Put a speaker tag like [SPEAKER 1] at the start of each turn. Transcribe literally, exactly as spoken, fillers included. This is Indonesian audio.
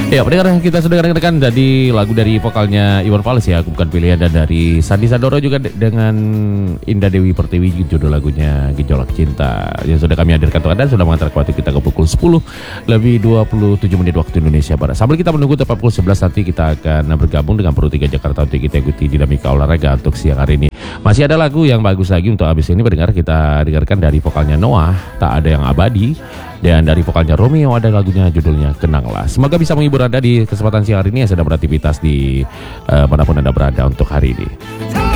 [SPEAKER 1] Ya, pendengar kita sudah dengarkan dari lagu dari vokalnya Iwan Fals ya, Aku Bukan Pilihan, dan dari Sandi Sandoro juga de- dengan Indah Dewi Pertiwi, judul lagunya Gejolak Cinta. Yang sudah kami hadirkan untuk Anda, sudah mengantar waktu kita ke pukul sepuluh lebih dua puluh tujuh menit waktu Indonesia Barat. Sambil kita menunggu tepat pukul sebelas nanti kita akan bergabung dengan Pro tiga Jakarta untuk kita ikuti dinamika olahraga untuk siang hari ini. Masih ada lagu yang bagus lagi untuk habis ini pendengar, kita dengarkan dari vokalnya Noah, Tak Ada Yang Abadi. Dan dari vokalnya Romeo ada lagunya judulnya Kenanglah. Semoga bisa menghibur Anda di kesempatan siang hari ini yang sedang beraktivitas di uh, manapun Anda berada untuk hari ini.